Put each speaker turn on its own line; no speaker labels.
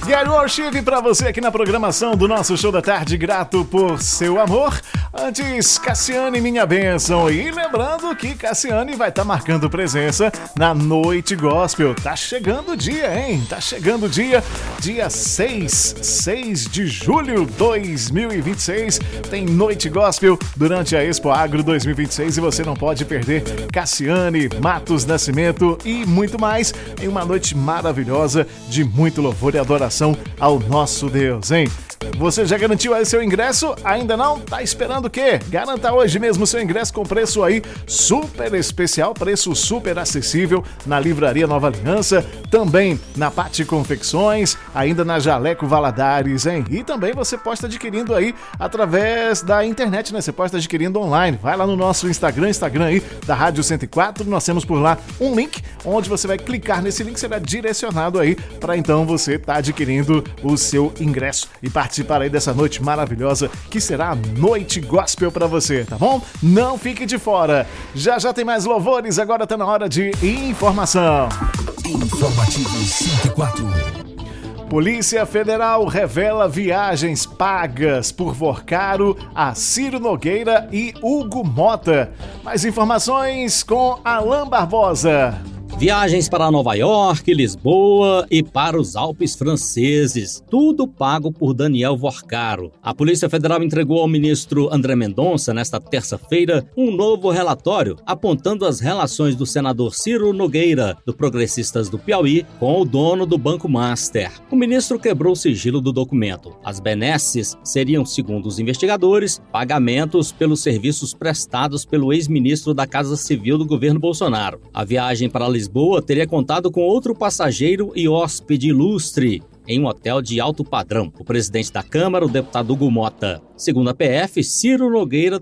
Gary Worship pra você aqui na programação do nosso Show da Tarde, grato por seu amor. Antes, Cassiane, minha bênção. E lembrando que Cassiane vai estar marcando presença na Noite Gospel. Tá chegando o dia, hein? Tá chegando o dia 6 de julho de 2026. Tem Noite Gospel durante a Expo Agro 2026 e você não pode perder Cassiane, Matos Nascimento e muito mais em uma noite maravilhosa de muito louvor e adoração ao nosso Deus, hein? Você já garantiu aí seu ingresso? Ainda não? Tá esperando o quê? Garanta hoje mesmo seu ingresso com preço aí super especial, preço super acessível na Livraria Nova Aliança, também na Pati Confecções, ainda na Jaleco Valadares, hein? E também você pode estar adquirindo aí através da internet, né? Você pode estar adquirindo online. Vai lá no nosso Instagram aí da Rádio 104, nós temos por lá um link onde você vai clicar nesse link, será direcionado aí para então você estar adquirindo o seu ingresso e participar aí dessa noite maravilhosa que será a Noite Gospel pra você, tá bom? Não fique de fora. Já tem mais louvores, agora tá na hora de informação.
Informativo 104.
Polícia Federal revela viagens pagas por Vorcaro a Ciro Nogueira e Hugo Mota. Mais informações com Alain Barbosa.
Viagens para Nova York, Lisboa e para os Alpes franceses. Tudo pago por Daniel Vorcaro. A Polícia Federal entregou ao ministro André Mendonça, nesta terça-feira, um novo relatório apontando as relações do senador Ciro Nogueira, do Progressistas do Piauí, com o dono do Banco Master. O ministro quebrou o sigilo do documento. As benesses seriam, segundo os investigadores, pagamentos pelos serviços prestados pelo ex-ministro da Casa Civil do governo Bolsonaro. A viagem para Lisboa teria contado com outro passageiro e hóspede ilustre em um hotel de alto padrão, o presidente da Câmara, o deputado Hugo Mota. Segundo a PF, Ciro Nogueira